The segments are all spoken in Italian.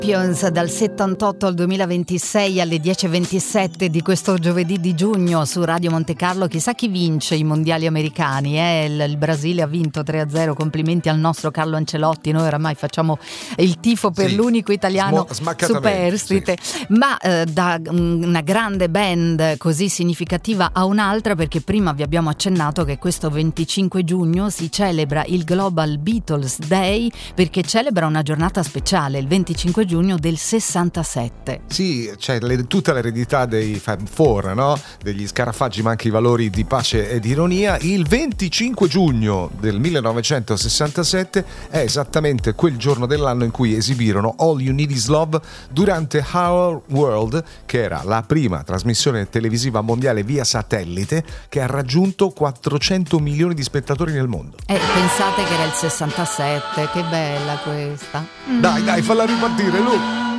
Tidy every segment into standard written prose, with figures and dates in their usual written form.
Champions dal 78 al 2026 alle 10:27 di questo giovedì di giugno su Radio Monte Carlo. Chissà chi vince i mondiali americani, il Brasile ha vinto 3-0, complimenti al nostro Carlo Ancelotti, noi oramai facciamo il tifo per l'unico italiano superstite, ma da una grande band così significativa a un'altra, perché prima vi abbiamo accennato che questo 25 giugno si celebra il Global Beatles Day, perché celebra una giornata speciale, il 25 giugno del 67. Sì, c'è tutta l'eredità dei Fab Four, no? Degli Scarafaggi, ma anche i valori di pace e di ironia. Il 25 giugno del 1967 è esattamente quel giorno dell'anno in cui esibirono All You Need Is Love durante Our World, che era la prima trasmissione televisiva mondiale via satellite che ha raggiunto 400 milioni di spettatori nel mondo. Pensate che era il 67, che bella questa. Dai, falla ripartire, Lu.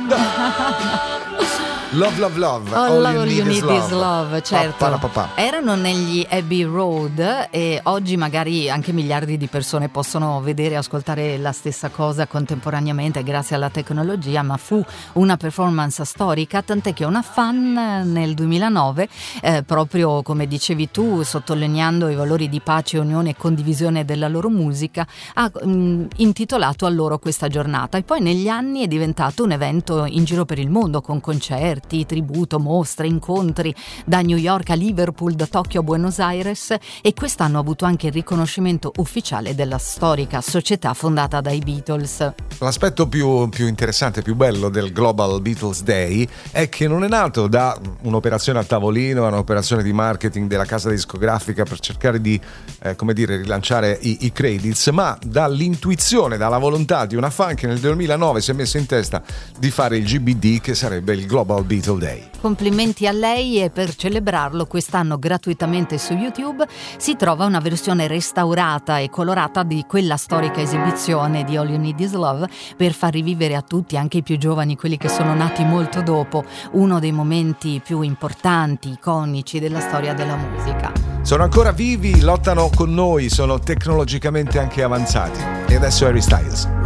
Love, love, love. All you need is love, certo. Pa. Erano negli Abbey Road e oggi magari anche miliardi di persone possono vedere e ascoltare la stessa cosa contemporaneamente grazie alla tecnologia, ma fu una performance storica, tant'è che una fan nel 2009, proprio come dicevi tu, sottolineando i valori di pace, unione e condivisione della loro musica, ha intitolato a loro questa giornata, e poi negli anni è diventato un evento in giro per il mondo con concerti, tributo, mostre, incontri da New York a Liverpool, da Tokyo a Buenos Aires, e quest'anno ha avuto anche il riconoscimento ufficiale della storica società fondata dai Beatles. L'aspetto più interessante, più bello del Global Beatles Day è che non è nato da un'operazione a tavolino, un'operazione di marketing della casa discografica per cercare di rilanciare i credits, ma dall'intuizione, dalla volontà di una fan che nel 2009 si è messa in testa di fare il GBD, che sarebbe il Global Beatles Day. Complimenti a lei, e per celebrarlo quest'anno gratuitamente su YouTube si trova una versione restaurata e colorata di quella storica esibizione di All You Need Is Love, per far rivivere a tutti, anche i più giovani, quelli che sono nati molto dopo, uno dei momenti più importanti, iconici della storia della musica. Sono ancora vivi, lottano con noi, sono tecnologicamente anche avanzati. E adesso Harry Styles.